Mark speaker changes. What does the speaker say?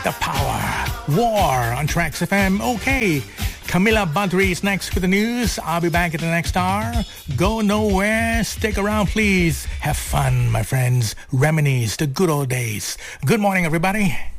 Speaker 1: The Power. War on Tracks FM. Okay. Camila Badri is next with the news. I'll be back at the next hour. Go nowhere. Stick around, please. Have fun, my friends. Reminisce the good old days. Good morning, everybody.